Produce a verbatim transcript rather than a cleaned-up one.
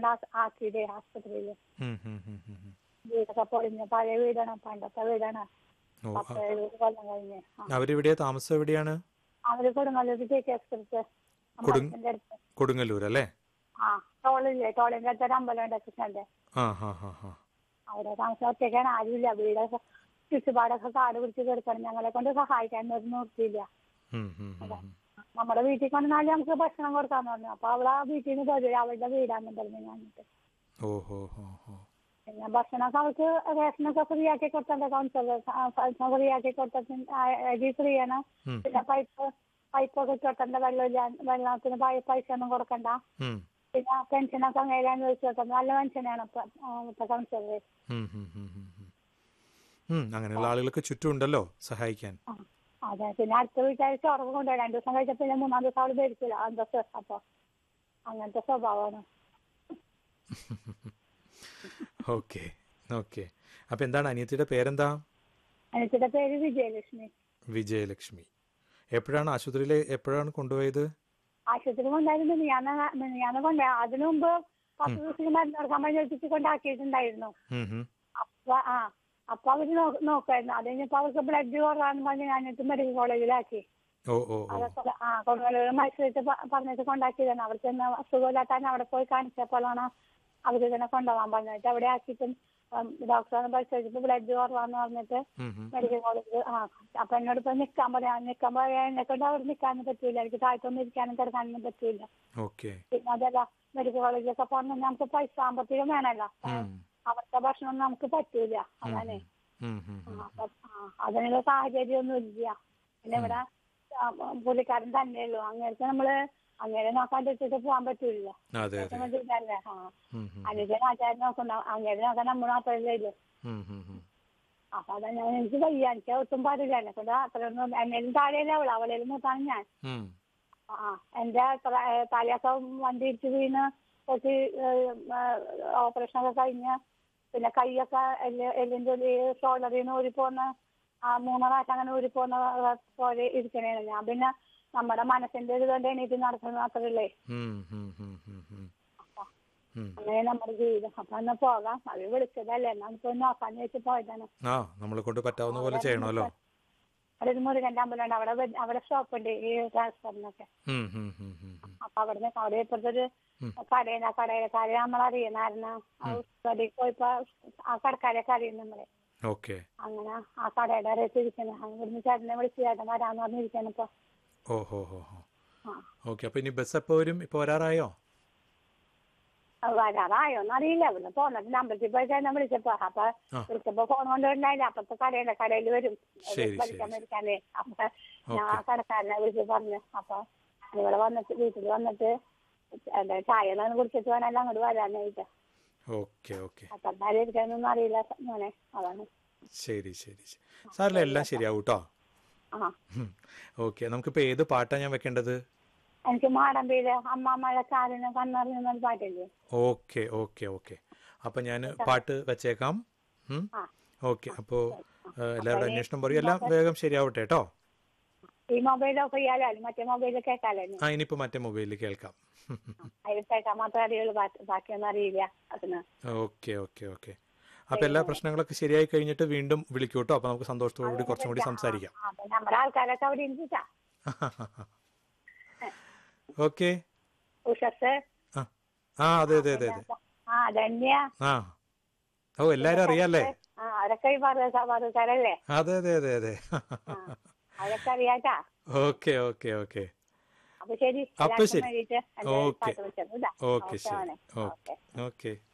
കൊണ്ട് ആക്കിയില്ലേ ആശുപത്രിയില്. ഉം, ഉം, ഉം, ഉം, ഉം. വീടൊക്കെ പൊളിഞ്ഞ് പഴയ വീടാണ്, പണ്ടത്തെ വീടാണ്. ഓ, പത്ത് ആ. എഴുപത് കൊല്ലം കഴിഞ്ഞ്. ആ അവരെവിടെയാ താമസം? എവിടെയാണ്? അവര് കൊടുങ്ങല്ലൂർ ജെ കെ എക്സ്പ്രസ് കൊടുങ് അമ്പലത്തിന്റെ അടുത്ത്. കൊടുങ്ങല്ലൂർ അല്ലേ? ആ ടോളില്ലേ, ടോളിന്റെ അടുത്ത് ഒരു അമ്പലം ഉണ്ട് കൃഷ്ണന്റെ. ആ ഹാ ഹാ ഹാ. അവിടെ താമസം ഒറ്റയ്ക്കാണ്, ആരുമില്ല. വീടൊക്കെ ചുറ്റുപാടൊക്കെ കാട് പിടിച്ച് കിടക്കണം. ഞങ്ങളെ കൊണ്ട് സഹായിക്കാൻ ഒരു നിർത്തിയില്ല. ഉം, ഉം, ഉം, ഉം. നമ്മുടെ വീട്ടിൽ കൊണ്ടുവന്നാലും നമുക്ക് ഭക്ഷണം കൊടുക്കാന്ന് പറഞ്ഞു. അപ്പൊ അവള് ആ വീട്ടിൽ നിന്ന് പോയി, അവളുടെ വീടാന്ന് പറഞ്ഞു ഞാനിട്ട്. ഓ ഹോ ഹോ ഹോ. പിന്നെ ഭക്ഷണമൊക്കെ അവൾക്ക് റേഷനൊക്കെ ഫ്രീ ആക്കി കൊടുത്തത്, കൗൺസിലർ ഫ്രീ ആക്കി കൊടുത്തത് അരി ഫ്രീ ആണ്. ഉം, പിന്നെ പൈപ്പ് പൈപ്പൊക്കെ ഇട്ടോട്ടണ്ട, വെള്ളമില്ല, വെള്ളത്തിന് പൈ- പൈസ ഒന്നും കൊടുക്കണ്ട. ഉം, പിന്നെ പെൻഷനൊക്കെ അങ്ങനെ അനുവദിച്ചു കൊടുത്തത്. നല്ല മനുഷ്യനാണ് ഇപ്പൊ ഇപ്പൊ കൗൺസിലർ. ഉം, ഉം, ഉം, ഉം, ഉം. ഉം, അങ്ങനെയുള്ള ആളുകളൊക്കെ ചുറ്റും ഉണ്ടല്ലോ സഹായിക്കാൻ. ആ അതെ. പിന്നെ അടുത്ത വീട്ടുകാർ ചോറൊക്കെ കൊണ്ടുപോയി രണ്ടു ദിവസം കഴിച്ച പിന്നെ മൂന്നാം ദിവസം അവള് ധരിക്കില്ല അന്തസ്. അപ്പൊ അങ്ങനത്തെ സ്വഭാവമാണ്. Okay okay. അപ്പം എന്താണ് അനിയത്തിയുടെ പേരെന്താ? എനിക്കിന്റെ പേര് വിജയലക്ഷ്മി. വിജയലക്ഷ്മി. എപ്പോഴാണ് ആശുപത്രിയിൽ എപ്പോഴാണ് കൊണ്ടുപോയത്? ആശുപത്രി കൊണ്ടായിരുന്നു ഞാൻ ഞാൻ കൊണ്ടേ. അതിനു മുമ്പ് പത്ത് ഉം, ദിവസത്തിന് മരുന്ന് കൊടുക്കാൻ വേണ്ടി വെച്ചിട്ട് കൊണ്ടാക്കിയിട്ടുണ്ടായിരുന്നു. ഉം, ഉം. അപ്പൊ ആ അപ്പൊ അവര് നോ- നോക്കായിരുന്നു. അത് കഴിഞ്ഞപ്പോ അവർക്ക് ബ്ലഡ് കുറവാന്ന് പറഞ്ഞ് ഞാനിട്ട് മെഡിക്കൽ കോളേജിലാക്കി. ഓ ഓ ഓ. അതൊക്കെ ആ കൊടുങ്ങല്ലൂർ മത്സരിച്ച് പറഞ്ഞിട്ട് കൊണ്ടാക്കിയതാണ്. അവർക്ക് തന്നെ അസുഖമില്ലാത്താൻ അവിടെ പോയി കാണിച്ചപ്പോഴാണ് അവര് തന്നെ കൊണ്ടുപോകാൻ പറഞ്ഞിട്ട് അവിടെ ആക്കിയിട്ടും ഡോക്ടറെ പരിശോധിച്ചിട്ട് ബ്ലഡ് കുറവാന്ന് പറഞ്ഞിട്ട് ഉം, ഉം. Medical college. ആ അപ്പൊ എന്നോട് ഇപ്പൊ നിക്കാൻ പറയാ. നിക്കാൻ പറയാ എന്നെ കൊണ്ട് അവിടെ നിൽക്കാനും പറ്റൂല. എനിക്ക് താഴ്ത്തൊന്നും ഇരിക്കാനും കിടക്കാനൊന്നും പറ്റൂല. ഓക്കെ. പിന്നെ അതല്ല മെഡിക്കൽ കോളേജിലൊക്കെ പോകണമെങ്കിൽ നമുക്ക് പൈസ സാമ്പത്തികം വേണമല്ലോ. ഉം, അവിടുത്തെ ഭക്ഷണം നമുക്ക് പറ്റൂല. ഉം, അതാണ്. ഉം, ഉം, ആ, ഉം. അപ്പൊ ആ അതിനുള്ള സാഹചര്യം ഒന്നും ഇല്ല. പിന്നെ ഇവിടെ ആ, പുള്ളിക്കാരൻ തന്നെയുള്ളൂ. അങ്ങനത്തെ നമ്മള് അങ്ങനെ നോക്കാൻ വെച്ചിട്ട് പോകാൻ പറ്റൂല. അതെ അതെ. ഇതല്ലേ. ആ ഉം, ഉം, അനുജൻ ആചാരം നോക്കണ്ട, അങ്ങനെ നോക്കാൻ നമ്മൾ മാത്രമല്ലേ ഉള്ളൂ. ഉം, ഉം, ഉം. അപ്പൊ അതാ ഞാൻ എനിക്ക് വയ്യ, എനിക്ക് ഒട്ടും പാടില്ല. എന്നെ കൊണ്ട് അത്രയൊന്നും എന്നേലും താഴെയല്ലേ അവള്, അവളേലും മൂത്താണ് ഞാൻ. ഉം. ആ എന്റെ തലയൊക്കെ വണ്ടി ഇടിച്ച് വീണ് കുറച്ച് ഓപ്പറേഷൻ ഒക്കെ കഴിഞ്ഞ് പിന്നെ കൈയൊക്കെ എല്ല് എല്ലിന്റെ ഒരു ഷോൾഡറിൽ നിന്ന് ഊരിപ്പോന്ന ആ മൂന്ന് പ്രാവശ്യം അങ്ങനെ ഊരിപ്പോന്ന പോലെ ഇരിക്കണേണ് ഞാൻ. പിന്നെ നമ്മുടെ മനസ്സിന്റെ ഒരു കൊണ്ട് എണീറ്റ് നടക്കുന്നത് മാത്രല്ലേ. ഉം, ഉം, ഉം, ഉം, ഉം. അപ്പൊ ഉം. അങ്ങനെ നമ്മുടെ ജീവിതം. അപ്പൊ എന്നാ പോകാം, അത് വിളിച്ചതല്ലേ, എന്നാ പോയി നോക്കാന്ന് വെച്ച് പോയതാണ്. ആ നമ്മളെ കൊണ്ട് പറ്റാവുന്ന പോലെ അവിടെ ചെയ്യണമല്ലോ. അവിടെ ഒരു മുരുകന്റെ അമ്പലമുണ്ട്, അവിടെ വെ- അവിടെ ഷോപ്പുണ്ട് ഈ ട്രാൻസ്ഫറിനൊക്കെ. ഉം, ഉം, ഉം, ഉം, ഉം. അപ്പൊ അവിടുന്ന് അവിടെ ഇപ്പുറത്തൊരു ഉം. കടയില്, ആ കടയിലക്കാരെ നമ്മളറിയുന്നായിരുന്നു. കടയിൽ പോയപ്പോ ആ കടക്കാരൊക്കെ അറിയും നമ്മളെ. ഓക്കെ. അങ്ങനെ ആ കടയുടെ അറിയത്ത് ഇരിക്കണം. ഇവിടുന്ന് ചേട്ടനെ വിളിച്ച് ചേട്ടൻ വരാന്ന് പറഞ്ഞിരിക്കണം ഇപ്പൊ. ഓ ഹോ ഹോ ഹോ. ആ ഓക്കെ. അപ്പോൾ ഇനി ബസ് എപ്പോൾ വരും? ഇപ്പോൾ വരാറായോ? അത് വരാറായോന്ന് അറിയില്ല. ഇവിടുന്ന് പോന്നിട്ട് അമ്പലത്തിൽ പോയി ചേട്ടനെ വിളിച്ചപ്പോ. അപ്പൊ ആ വിളിച്ചപ്പോ ഫോൺ കൊണ്ടുണ്ടായില്ല. അപ്പത്തെ കടയുടെ കടയിൽ വരും ശരി വലിക്കാൻ ശരി ശരി. മേടിക്കാനേ. അപ്പൊ ഞാൻ ഓക്കെ ആ കടക്കാരനെ വിളിച്ച് പറഞ്ഞു. അപ്പൊ ഇവിടെ വന്നിട്ട് വീട്ടിൽ വന്നിട്ട് എന്താ ചായ ഒന്നും കുടിച്ചിട്ട് വേണമല്ലോ അങ്ങോട്ട് വരാനായിട്ട്. Okay okay. അപ്പൊ എന്തായാലും ഇരിക്കാനൊന്നും അറിയില്ല മോനെ, അതാണ്. ശരി ശരി ശരി. സാറില്ല, എല്ലാം ശരിയാവും കേട്ടോ. ആ ഓക്കെ. നമുക്കിപ്പോൾ ഏത് പാട്ടാണ് ഞാൻ വെക്കേണ്ടത്? എനിക്ക് മാടമ്പിയില് അമ്മാമ്മയുടെ ചാലിന് കണ്ണറിയുന്ന പാട്ടില്ലേ. Okay okay okay. അപ്പം ഞാൻ പാട്ട് വെച്ചേക്കാം. ഉം. ആ ഓക്കെ. അപ്പോൾ അപ്പൊ എല്ലാവരുടെ ഇനി അന്വേഷണം പറയും, എല്ലാം മൊബൈൽ വേഗം ശരിയാവട്ടെ കേട്ടോ. ഈ മൊബൈൽ ഓഫ് ചെയ്യാലോ, മറ്റേ മൊബൈലിൽ കേൾക്കാലോ. ആ ഇനിയിപ്പോൾ മറ്റേ മൊബൈലിൽ കേൾക്കാം. അതിൽ കേൾക്കാൻ മാത്രമേ അറിയുള്ളൂ, ബാക്കി- ബാക്കിയൊന്നും അറിയില്ല അതിന്. Okay okay okay. അപ്പോൾ എല്ലാ പ്രശ്നങ്ങളൊക്കെ ശരിയായി കഴിഞ്ഞിട്ട് വീണ്ടും വിളിക്കൂ കേട്ടോ. അപ്പോൾ നമുക്ക് സന്തോഷത്തോടു കൂടി കുറച്ചും കൂടി സംസാരിക്കാം. ആ, അപ്പൊ നമ്മുടെ ആൾക്കാരൊക്കെ അവിടെ ഇരുന്നിട്ടാ. ഓക്കെ. ഉഷസ് ആ ആ അതെ അതെ അതെ അതെ. ആ ധന്യ. ആ ഓ എല്ലാവരും അറിയാല്ലേ. ആ അവരൊക്കെ ഈ പാറുകാരല്ലേ. അതെ അതെ അതെ അതെ. അവരൊക്കെ അറിയാട്ടാ. Okay okay okay. അപ്പൊ ശരി. അപ്പൊ ശരി. വേണ്ടിട്ട് ഓക്കെ പാട്ട് വെച്ചത്. ഓക്കെ ശരി. Okay okay.